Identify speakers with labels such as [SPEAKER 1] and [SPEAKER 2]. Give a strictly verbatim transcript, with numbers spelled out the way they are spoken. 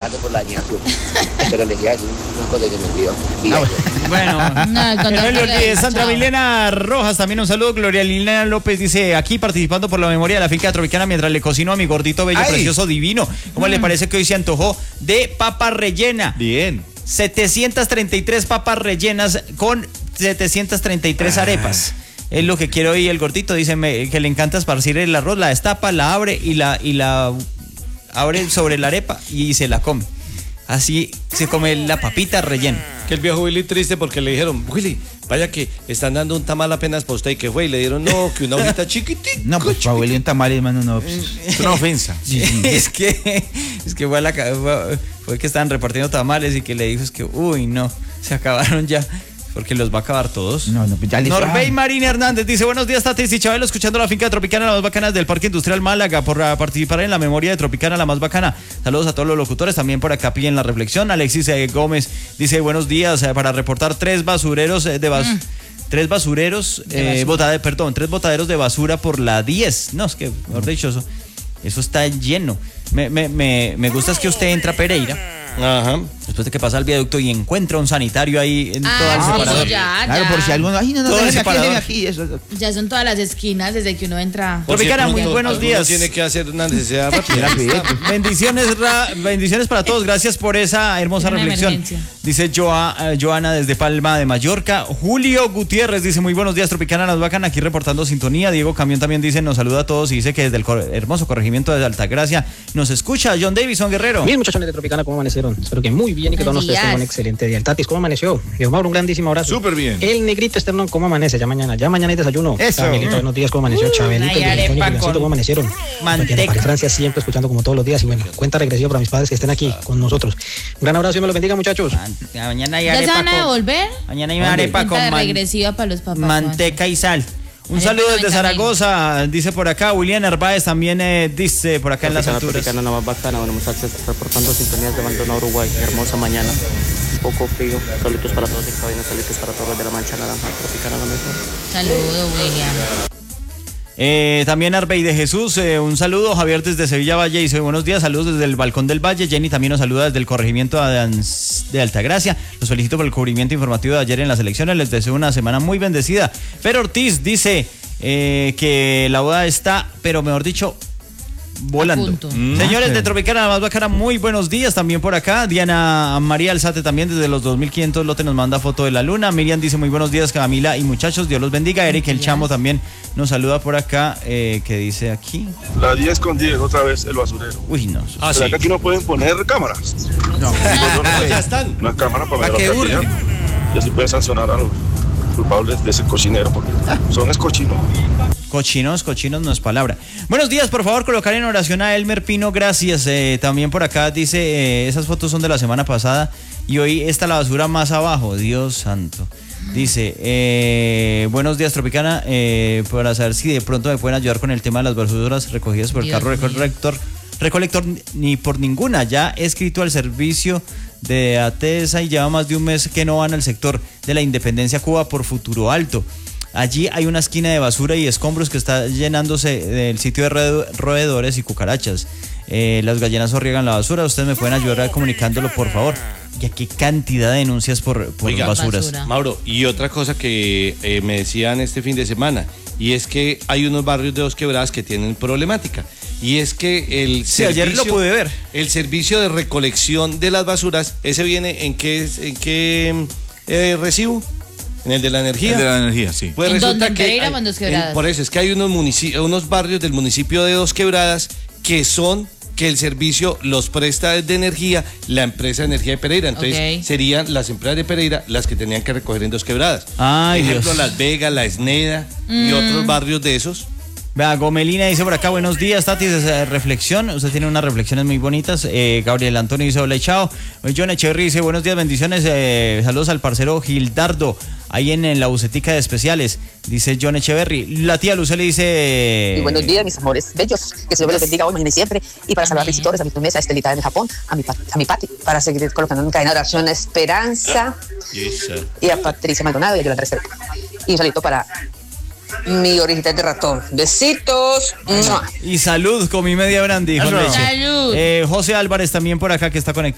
[SPEAKER 1] pagando por la dañada. Pero le dije, una cosa que me olvidó.
[SPEAKER 2] Bueno,
[SPEAKER 3] No,
[SPEAKER 2] que no le olvides. Sandra
[SPEAKER 3] Chao.
[SPEAKER 2] Milena Rojas, también un saludo. Gloria Liliana López dice, aquí participando por la memoria de la finca tropicana mientras le cocino a mi gordito bello,
[SPEAKER 4] Ay.
[SPEAKER 2] precioso, divino. ¿Cómo le parece que hoy se antojó de papa rellena?
[SPEAKER 4] Bien.
[SPEAKER 2] setecientas treinta y tres papas rellenas con setecientas treinta y tres arepas. Es lo que quiere hoy el gordito. Dice me- que le encanta esparcir el arroz, la destapa, la abre y la, y la abre sobre la arepa y se la come. Así se come la papita rellena.
[SPEAKER 5] Que el viejo Willy triste porque le dijeron, Willy, vaya que están dando un tamal apenas para usted, y que fue, y le dieron, no, que una hojita chiquitica.
[SPEAKER 4] No, pues para Willy un tamal, hermano, no. pues, es una ofensa.
[SPEAKER 2] Es que es que fue, a la, ca- fue, fue que estaban repartiendo tamales y que le dijo es que uy no, se acabaron ya. Porque los va a acabar todos.
[SPEAKER 4] No, no, pues ya le
[SPEAKER 2] Norbey
[SPEAKER 4] ah.
[SPEAKER 2] Marina Hernández dice, buenos días, Tatis y Chabelo, escuchando la finca de Tropicana, la más bacana del Parque Industrial Málaga, por uh, participar en la memoria de Tropicana, la más bacana. Saludos a todos los locutores, también por acá piden la reflexión. Alexis eh, Gómez dice, buenos días, eh, para reportar tres basureros eh, de bas mm. tres basureros, eh, botade perdón, tres botaderos de basura por la diez. No, es que, mejor dicho, eso, eso está lleno. Me, me, me, me gusta es que usted entra a Pereira.
[SPEAKER 5] Ajá.
[SPEAKER 2] Después de que pasa el viaducto y encuentra un sanitario ahí en
[SPEAKER 3] Ah,
[SPEAKER 2] todo el
[SPEAKER 3] sí,
[SPEAKER 2] separador.
[SPEAKER 3] ya,
[SPEAKER 4] Claro,
[SPEAKER 3] ya.
[SPEAKER 4] por si alguno. Ay, no, no,
[SPEAKER 2] Todo
[SPEAKER 4] déjeme
[SPEAKER 2] el
[SPEAKER 4] aquí,
[SPEAKER 2] separador.
[SPEAKER 4] déjeme aquí. Eso.
[SPEAKER 3] Ya son todas las esquinas desde que uno entra.
[SPEAKER 5] Por si
[SPEAKER 2] Tropicana,
[SPEAKER 5] pronto
[SPEAKER 2] muy buenos
[SPEAKER 5] alguno
[SPEAKER 2] días.
[SPEAKER 5] tiene que hacer una necesidad rápida.
[SPEAKER 2] Bendiciones, Ra- bendiciones para todos. Gracias por esa hermosa
[SPEAKER 3] Una
[SPEAKER 2] reflexión.
[SPEAKER 3] emergencia.
[SPEAKER 2] Dice Joa- eh, Joana desde Palma de Mallorca. Julio Gutiérrez dice muy buenos días, Tropicana, las bacana, aquí reportando sintonía. Diego Camión también dice nos saluda a todos y dice que desde el cor- hermoso corregimiento de Altagracia nos escucha. John Davison Guerrero.
[SPEAKER 6] Bien, muchachones de Tropicana, ¿cómo amanecieron? Espero que muy bien y que todos
[SPEAKER 3] Buenos
[SPEAKER 6] ustedes tengan un
[SPEAKER 3] días.
[SPEAKER 6] excelente día. El Tatis, ¿cómo amaneció? Dios Mauro, un grandísimo abrazo.
[SPEAKER 4] Súper bien.
[SPEAKER 6] El negrito externo, ¿cómo amanece? Ya mañana, ya mañana hay desayuno.
[SPEAKER 4] Eso.
[SPEAKER 6] Chabelito, buenos días, ¿cómo amaneció? Chabelito,
[SPEAKER 3] hay
[SPEAKER 6] y Benito,
[SPEAKER 3] arepa
[SPEAKER 6] y Juliancito,
[SPEAKER 3] con
[SPEAKER 6] ¿cómo amanecieron?
[SPEAKER 2] manteca.
[SPEAKER 6] Aquí en Francia, siempre escuchando como todos los días. Y bueno, cuenta regresiva para mis padres que estén aquí con nosotros. Un gran abrazo y me lo bendiga, muchachos.
[SPEAKER 2] Man- Mañana hay
[SPEAKER 3] ¿Ya se
[SPEAKER 2] arepa
[SPEAKER 3] van a
[SPEAKER 2] con,
[SPEAKER 3] devolver?
[SPEAKER 2] mañana hay arepa
[SPEAKER 3] Cuenta
[SPEAKER 2] con man-
[SPEAKER 3] regresiva para los papás.
[SPEAKER 2] manteca y sal. Un
[SPEAKER 3] Arepa
[SPEAKER 2] saludo desde
[SPEAKER 3] noventa mil.
[SPEAKER 2] Zaragoza, dice por acá. William Narváez también eh, dice por acá en las alturas.
[SPEAKER 7] Tropicana, la más bacana. Bueno, muchachos, reportando sintonías de Maldonado, Uruguay. Hermosa mañana. Un poco frío. Saludos para todos en cabina, saludos para todos de la Mancha Naranja. Tropicana, la mejor.
[SPEAKER 3] Saludos, William.
[SPEAKER 2] Eh, también Arbey de Jesús, eh, un saludo. Javier desde Sevilla Valle dice buenos días, saludos desde el balcón del Valle. Jenny también nos saluda desde el corregimiento de, Ans- de Altagracia. Los felicito por el cubrimiento informativo de ayer en las elecciones. Les deseo una semana muy bendecida. Pero Ortiz dice eh, que la boda está, pero mejor dicho, volando.
[SPEAKER 3] A punto.
[SPEAKER 2] Mm. Señores de Tropicana, la más bacana, muy buenos días también por acá. Diana María Alzate también desde los dos mil quinientos lote nos manda foto de la luna. Miriam dice muy buenos días, Camila y muchachos, Dios los bendiga. Eric el Chamo también nos saluda por acá, eh, que dice aquí.
[SPEAKER 8] La diez con diez, otra vez el basurero.
[SPEAKER 2] Uy, no.
[SPEAKER 5] Ah,
[SPEAKER 8] ¿Será
[SPEAKER 5] sí.
[SPEAKER 8] que aquí no pueden poner cámaras?
[SPEAKER 4] No.
[SPEAKER 5] Ah, ya están.
[SPEAKER 8] Una cámara para
[SPEAKER 4] ¿Para
[SPEAKER 8] ver
[SPEAKER 4] qué
[SPEAKER 8] la
[SPEAKER 4] urge?
[SPEAKER 8] alcaldía. Y así pueden sancionar a los culpables de ese cochinero, porque son escochinos.
[SPEAKER 2] Cochinos, cochinos no es palabra. Buenos días, por favor, colocar en oración a Elmer Pino, gracias. Eh, también por acá dice, eh, esas fotos son de la semana pasada y hoy está la basura más abajo, Dios santo. Dice, eh, buenos días, Tropicana, eh, para saber si de pronto me pueden ayudar con el tema de las basuras recogidas por el
[SPEAKER 3] Dios
[SPEAKER 2] carro
[SPEAKER 3] mío.
[SPEAKER 2] recolector. Recolector ni por ninguna, ya he escrito al servicio de ATESA y lleva más de un mes que no van al sector de la Independencia Cuba por Futuro Alto. Allí hay una esquina de basura y escombros que está llenándose del sitio de roe- roedores y cucarachas. Eh, las gallinas riegan la basura. Ustedes me pueden ayudar comunicándolo, por favor. Y aquí cantidad de denuncias por, por
[SPEAKER 5] Oiga,
[SPEAKER 2] basuras.
[SPEAKER 3] basura.
[SPEAKER 5] Mauro, y otra cosa que eh, me decían este fin de semana, y es que hay unos barrios de Dos Quebradas que tienen problemática. Y es que el
[SPEAKER 2] Sí,
[SPEAKER 5] servicio,
[SPEAKER 2] ayer lo pude ver.
[SPEAKER 5] el servicio de recolección de las basuras, ¿ese viene en qué, en qué eh, recibo? ¿En el de la energía?
[SPEAKER 4] El de la energía, sí.
[SPEAKER 5] Pues
[SPEAKER 3] ¿En
[SPEAKER 5] resulta
[SPEAKER 3] dónde? ¿En
[SPEAKER 5] que
[SPEAKER 3] Pereira
[SPEAKER 5] hay-
[SPEAKER 3] o en Dos Quebradas?
[SPEAKER 5] en- por eso es que hay unos munici- unos barrios del municipio de Dos Quebradas que son que el servicio los presta de energía la empresa de energía de Pereira. Entonces
[SPEAKER 3] Ok.
[SPEAKER 5] serían las empresas de Pereira las que tenían que recoger en Dos Quebradas.
[SPEAKER 2] Ay,
[SPEAKER 5] Por ejemplo,
[SPEAKER 2] Dios.
[SPEAKER 5] Las Vegas, La Esneda y otros barrios de esos.
[SPEAKER 2] Vea, Gomelina dice por acá, buenos días, Tati, desde reflexión. Usted tiene unas reflexiones muy bonitas. Eh, Gabriel Antonio dice, hola y chao. John Echeverry dice, buenos días, bendiciones. Eh, saludos al parcero Gildardo, ahí en, en la bucetica de especiales. Dice John Echeverry. La tía Lucely dice...
[SPEAKER 9] Y buenos días, mis amores bellos. Que se los bendiga hoy, mañana y siempre. Y para saludar a mis visitores, a mi promesa, a Estelita en Japón, a mi, pa- a mi Pati, para seguir colocando en cadena de oración a Esperanza y a Patricia Maldonado y a Yolanda Restrepo. Y un saludito para mi orejita de ratón. Besitos. ¡Mua!
[SPEAKER 2] Y salud con mi media brandy con
[SPEAKER 4] Eso.
[SPEAKER 2] leche.
[SPEAKER 3] Salud.
[SPEAKER 2] Eh, José Álvarez también por acá que está conectado.